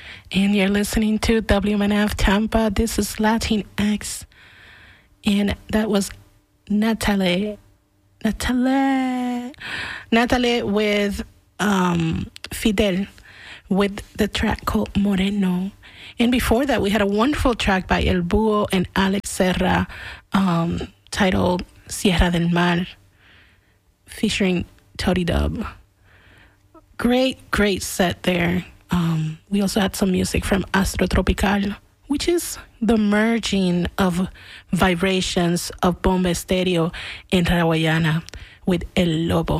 and you're listening to WMNF Tampa. This is Latinx, and that was Natalie with Fidel with the track called Moreno. And before that, we had a wonderful track by El Búho and Alex Serra titled Sierra del Mar, featuring Tody Dub. Great set there. We also had some music from Astro Tropical, which is the merging of vibrations of Bomba Estéreo and Rawayana with El Lobo.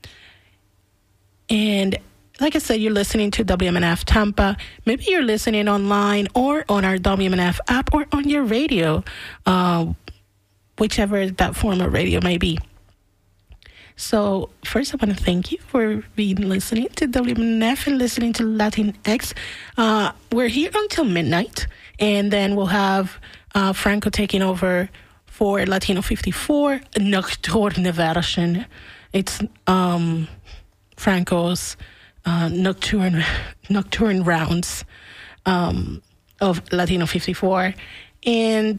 And like I said, you're listening to WMNF Tampa. Maybe you're listening online or on our WMNF app or on your radio, whichever that form of radio may be. So first, I want to thank you for being listening to WMNF and listening to Latinx. We're here until midnight, and then we'll have Franco taking over for Latino 54, Nocturne version. It's Franco's nocturne rounds of Latino 54. And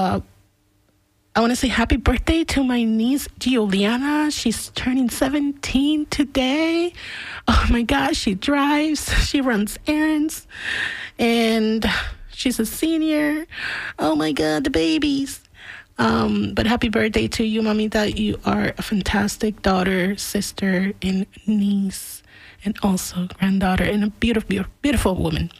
I want to say happy birthday to my niece, Giuliana. She's turning 17 today. Oh, my gosh. She drives. She runs errands. And she's a senior. Oh, my God, the babies. But happy birthday to you, Mamita. You are a fantastic daughter, sister, and niece, and also granddaughter, and a beautiful, beautiful woman.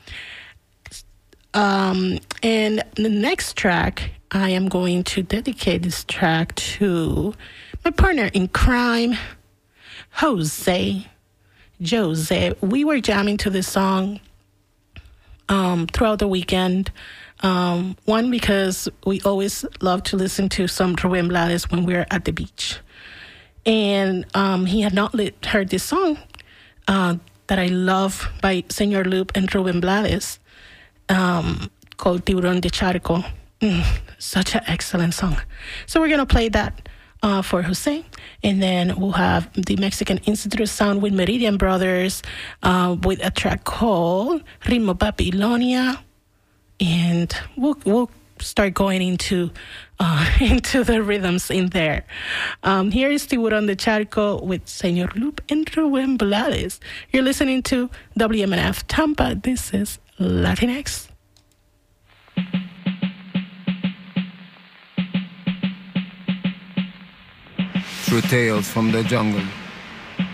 And the next track, I am going to dedicate this track to my partner in crime, Jose. We were jamming to this song throughout the weekend. One, because we always love to listen to some Rubén Blades when we're at the beach. And he had not heard this song that I love by Señor Loop and Rubén Blades, called Tiburón de Charco. Such an excellent song. So we're going to play that for Jose. And then we'll have the Mexican Institute of Sound with Meridian Brothers with a track called Ritmo Babilonia. And we'll start going into the rhythms in there. Here is Tiburón de Charco with Señor Loop and Rubén Blades. You're listening to WMNF Tampa. This is Latinx. True tales from the jungle.